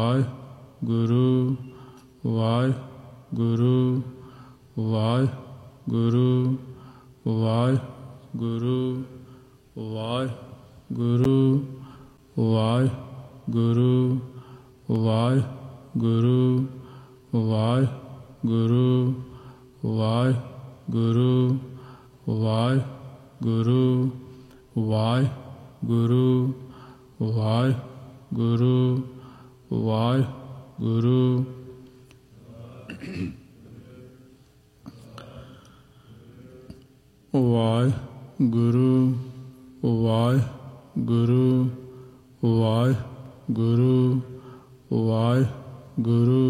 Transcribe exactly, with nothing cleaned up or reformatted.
Waheguru Waheguru Waheguru Waheguru Waheguru Waheguru Waheguru Waheguru Waheguru Waheguru Waheguru Waheguru Waheguru Waheguru Waheguru Waheguru Waheguru